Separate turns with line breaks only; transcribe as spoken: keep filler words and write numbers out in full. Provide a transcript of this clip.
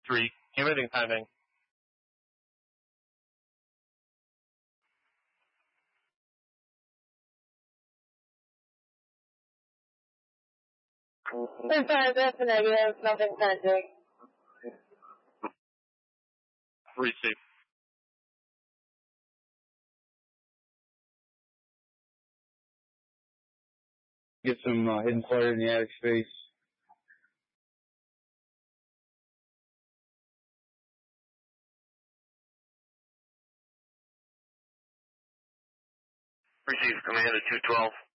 three. Humidity and timing.
Three five, that's a negative, nothing scientific.
Receive.
Get some uh, hidden fire in the attic space.
Receive, command at two twelve.